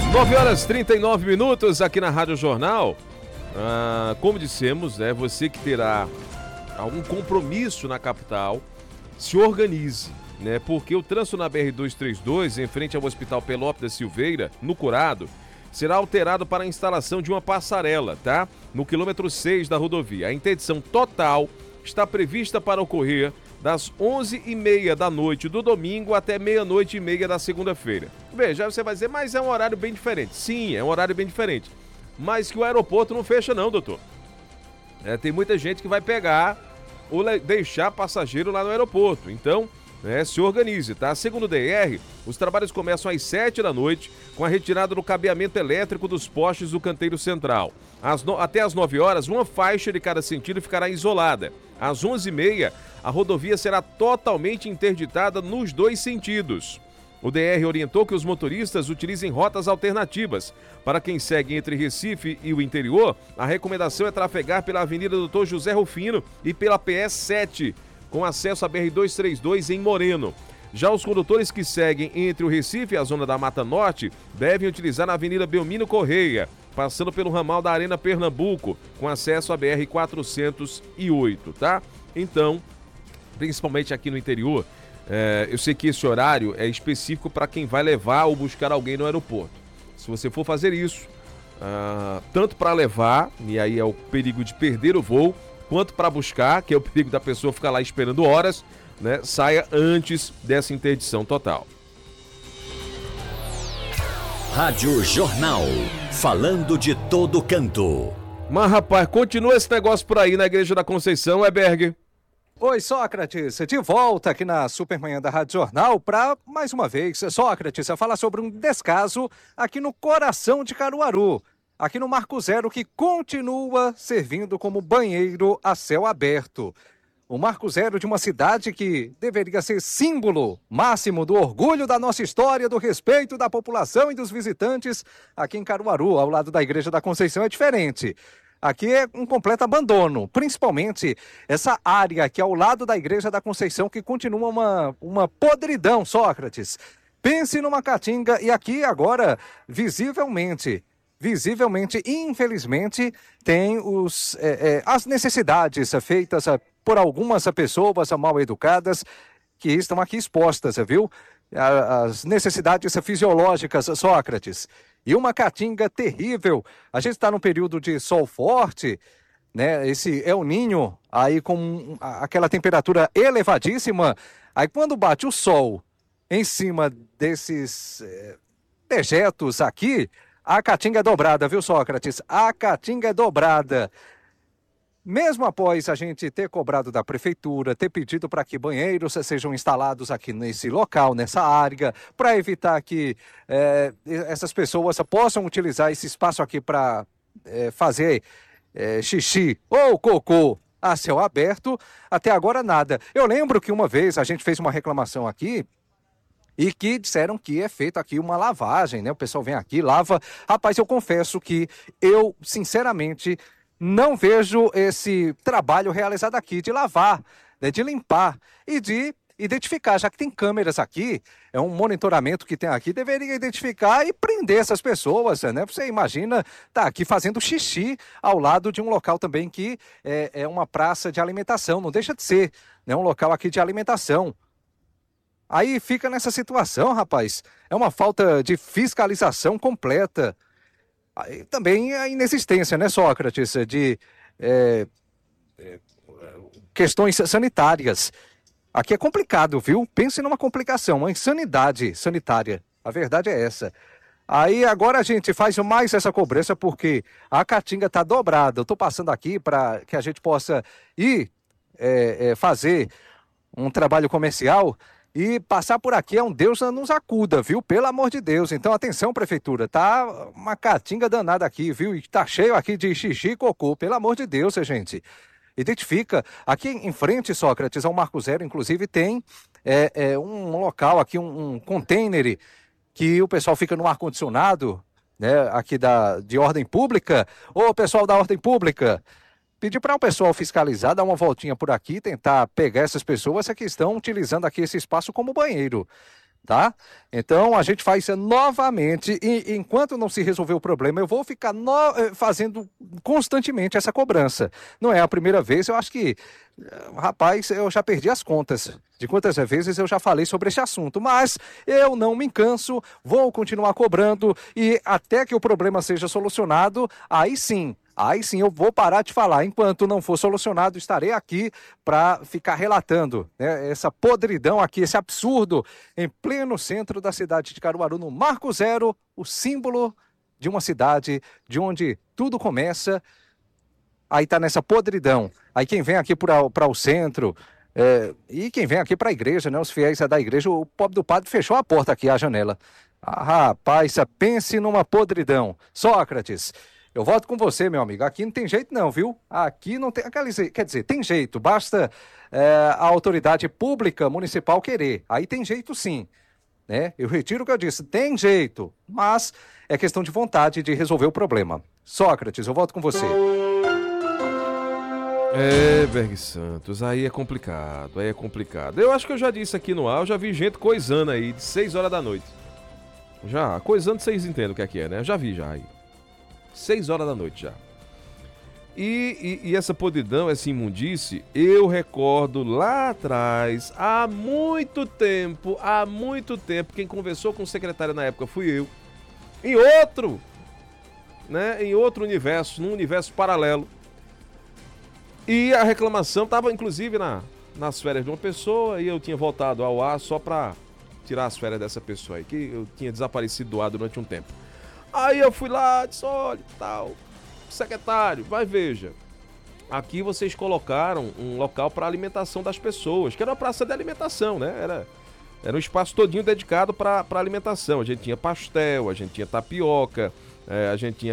9h39 aqui na Rádio Jornal. Como dissemos, né, você que terá algum compromisso na capital, se organize, né, porque o trânsito na BR-232, em frente ao Hospital Pelópio da Silveira, no Curado, será alterado para a instalação de uma passarela, tá? No quilômetro 6 da rodovia. A interdição total está prevista para ocorrer das 11h30 da noite do domingo até meia-noite e meia da segunda-feira. Veja, você vai dizer, mas é um horário bem diferente. Sim, é um horário bem diferente. Mas que o aeroporto não fecha não, doutor. Tem muita gente que vai pegar ou deixar passageiro lá no aeroporto. Então, se organize, tá? Segundo o DR, os trabalhos começam às 7 da noite, com a retirada do cabeamento elétrico dos postes do canteiro central. Até às 9 horas, uma faixa de cada sentido ficará isolada. Às 11h30, a rodovia será totalmente interditada nos dois sentidos. O DR orientou que os motoristas utilizem rotas alternativas. Para quem segue entre Recife e o interior, a recomendação é trafegar pela Avenida Doutor José Rufino e pela PS 7, com acesso à BR-232 em Moreno. Já os condutores que seguem entre o Recife e a zona da Mata Norte devem utilizar a Avenida Belmino Correia, passando pelo ramal da Arena Pernambuco, com acesso à BR-408, tá? Então, principalmente aqui no interior, eu sei que esse horário é específico para quem vai levar ou buscar alguém no aeroporto. Se você for fazer isso, tanto para levar, e aí é o perigo de perder o voo, quanto para buscar, que é o perigo da pessoa ficar lá esperando horas, né? Saia antes dessa interdição total. Rádio Jornal, falando de todo canto. Mas, rapaz, continua esse negócio por aí na Igreja da Conceição, Berg? Oi, Sócrates, de volta aqui na Supermanhã da Rádio Jornal para, mais uma vez, Sócrates, falar sobre um descaso aqui no coração de Caruaru, aqui no Marco Zero, que continua servindo como banheiro a céu aberto. O Marco Zero de uma cidade que deveria ser símbolo máximo do orgulho da nossa história, do respeito da população e dos visitantes, aqui em Caruaru, ao lado da Igreja da Conceição, é diferente. Aqui é um completo abandono, principalmente essa área aqui ao lado da Igreja da Conceição, que continua uma podridão, Sócrates. Pense numa caatinga e aqui agora, visivelmente, infelizmente, tem as necessidades feitas por algumas pessoas mal educadas que estão aqui expostas, viu? As necessidades fisiológicas, Sócrates. E uma caatinga terrível. A gente está num período de sol forte, né? Esse El Niño aí com aquela temperatura elevadíssima. Aí quando bate o sol em cima desses dejetos aqui, a caatinga é dobrada, viu, Sócrates? A caatinga é dobrada. Mesmo após a gente ter cobrado da prefeitura, ter pedido para que banheiros sejam instalados aqui nesse local, nessa área, para evitar que essas pessoas possam utilizar esse espaço aqui para fazer xixi ou cocô a céu aberto, até agora nada. Eu lembro que uma vez a gente fez uma reclamação aqui, e que disseram que é feito aqui uma lavagem, né? O pessoal vem aqui, lava. Rapaz, eu confesso que eu, sinceramente, não vejo esse trabalho realizado aqui de lavar, né? De limpar e de identificar, já que tem câmeras aqui, é um monitoramento que tem aqui, deveria identificar e prender essas pessoas, né? Você imagina, tá aqui fazendo xixi ao lado de um local também que é uma praça de alimentação, não deixa de ser, né? Um local aqui de alimentação. Aí fica nessa situação, rapaz. É uma falta de fiscalização completa. Aí também a inexistência, né, Sócrates, de questões sanitárias. Aqui é complicado, viu? Pense numa complicação, uma insanidade sanitária. A verdade é essa. Aí agora a gente faz mais essa cobrança porque a caatinga está dobrada. Eu estou passando aqui para que a gente possa ir fazer um trabalho comercial. E passar por aqui é um Deus nos acuda, viu? Pelo amor de Deus. Então, atenção, prefeitura. Tá uma caatinga danada aqui, viu? E tá cheio aqui de xixi e cocô. Pelo amor de Deus, gente. Identifica. Aqui em frente, Sócrates, ao Marco Zero, inclusive, tem um local aqui, um container que o pessoal fica no ar-condicionado, né? Aqui de ordem pública. Ô, pessoal da ordem pública, pedir para o pessoal fiscalizar, dar uma voltinha por aqui, tentar pegar essas pessoas que estão utilizando aqui esse espaço como banheiro. tá? Então a gente faz novamente e enquanto não se resolver o problema, eu vou ficar fazendo constantemente essa cobrança. Não é a primeira vez, eu acho que, rapaz, eu já perdi as contas de quantas vezes eu já falei sobre esse assunto, mas eu não me canso, vou continuar cobrando e até que o problema seja solucionado, aí sim eu vou parar de falar. Enquanto não for solucionado, estarei aqui para ficar relatando, né, essa podridão aqui, esse absurdo, em pleno centro da cidade de Caruaru, no Marco Zero, o símbolo de uma cidade de onde tudo começa. Aí tá nessa podridão. Aí quem vem aqui para o centro, e quem vem aqui para a igreja, né, os fiéis da igreja, o pobre do padre fechou a porta aqui, a janela. Ah, rapaz, pense numa podridão. Sócrates, eu voto com você, meu amigo. Aqui não tem jeito não, viu? Aqui não tem... Quer dizer, tem jeito. Basta a autoridade pública municipal querer. Aí tem jeito sim. Né? Eu retiro o que eu disse. Tem jeito. Mas é questão de vontade de resolver o problema. Sócrates, eu voto com você. Berg Santos, aí é complicado. Eu acho que eu já disse aqui no ar, eu já vi gente coisando aí de 6 horas da noite. Já, coisando, vocês entendem o que é, né? Eu já vi já aí. 6 horas da noite já. E essa podridão, essa imundice, eu recordo lá atrás, há muito tempo, quem conversou com o secretário na época fui eu. Em outro universo, num universo paralelo. E a reclamação estava, inclusive, nas férias de uma pessoa, e eu tinha voltado ao ar só para tirar as férias dessa pessoa aí, que eu tinha desaparecido do ar durante um tempo. Aí eu fui lá, disse, olha, tal, secretário, vai, veja, aqui vocês colocaram um local para alimentação das pessoas, que era uma praça de alimentação, né? Era um espaço todinho dedicado para alimentação. A gente tinha pastel, a gente tinha tapioca, a gente tinha